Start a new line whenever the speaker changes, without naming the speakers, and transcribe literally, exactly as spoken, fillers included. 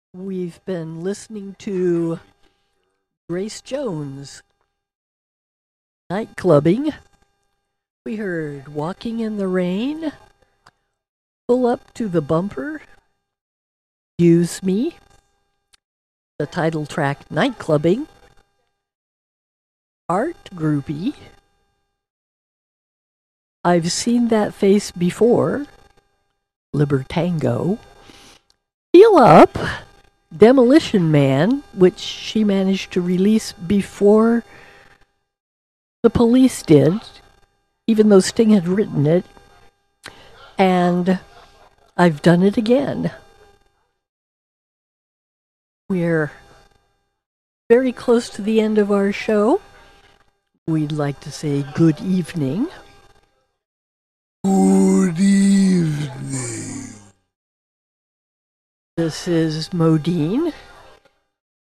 We've been listening to Grace Jones, Night Clubbing. We heard Walking in the Rain, Pull Up to the Bumper, Use Me, the title track Night Clubbing, Art Groupie, I've Seen That Face Before, Libertango, Feel Up, Demolition Man, which she managed to release before the Police did, even though Sting had written it, and I've Done It Again. We're very close to the end of our show. We'd like to say good evening.
Good evening.
This is Modine.